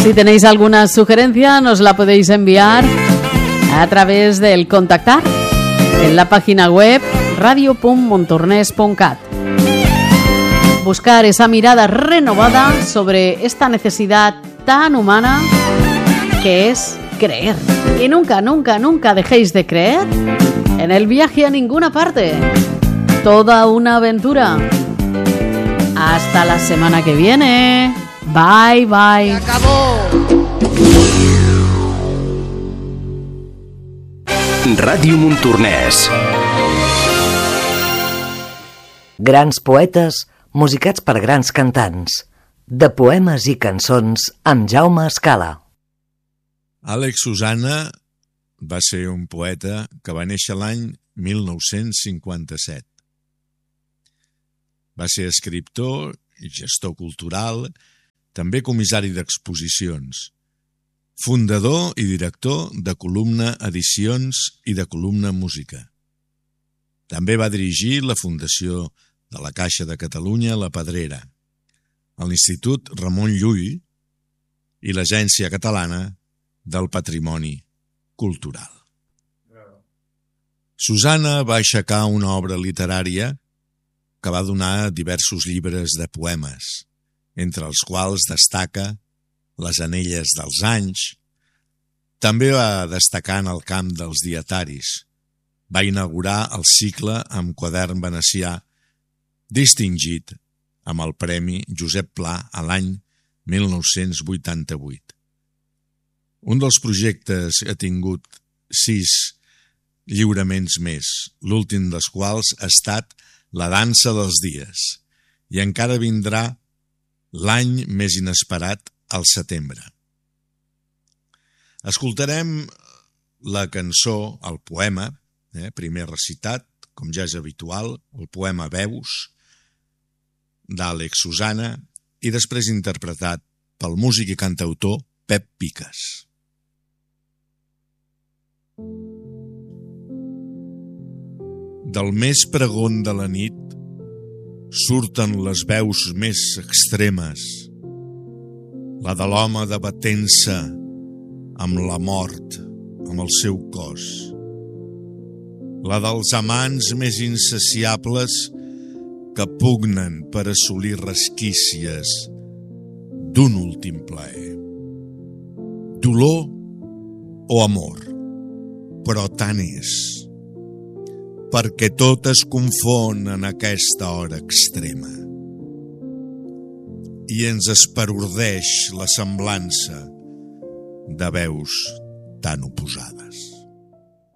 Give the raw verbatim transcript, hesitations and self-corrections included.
Si tenéis alguna sugerencia, nos la podéis enviar a través del contactar en la página web radio punto montornès punto cat. Buscar esa mirada renovada sobre esta necesidad tan humana que es creer. Y nunca, nunca, nunca dejéis de creer en el viaje a ninguna parte. Toda una aventura. Hasta la semana que viene. Bye, bye. ¡Se acabó! Ràdio Montornès. Grans poetes musicats per grans cantants. De poemes i cançons amb Jaume Escala. Àlex Susanna va ser un poeta que va néixer l'any mil nou-cents cinquanta-set. Va ser escriptor i gestor cultural, també comissari d'exposicions, fundador i director de Columna Edicions i de Columna Música. També va dirigir la Fundació de la Caixa de Catalunya La Pedrera, l'Institut Ramon Llull i l'Agència Catalana del Patrimoni Cultural. Susanna va aixecar una obra literària que va donar diversos llibres de poemes, entre els quals destaca Les anelles dels anys. També va destacar en el camp dels dietaris. Va inaugurar el cicle amb quadern venecià, distingit amb el Premi Josep Pla a l'any mil nou-cents vuitanta-vuit. Un dels projectes ha tingut sis lliuraments més, l'últim dels quals ha estat La dansa dels dies, i encara vindrà l'any més inesperat al setembre. Escoltarem la cançó, el poema, eh, primer recitat, com ja és habitual, el poema Veus, d'Àlex Susanna, i després interpretat pel músic i cantautor Pep Picas. Del més pregon de la nit surten les veus més extremes, la de l'home debatent-se amb la mort, amb el seu cos, la dels amants més insaciables que pugnen per assolir resquícies d'un últim plaer. Dolor o amor, però tant és, perquè tot es confon en aquesta hora extrema i ens esperordeix la semblança de veus tan oposades.